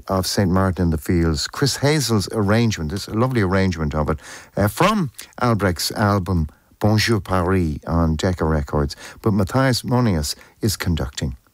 of St. Martin in the Fields. Chris Hazel's arrangement, this a lovely arrangement of it, from Albrecht's album Bonjour Paris on Decca Records. But Matthias Monius is conducting.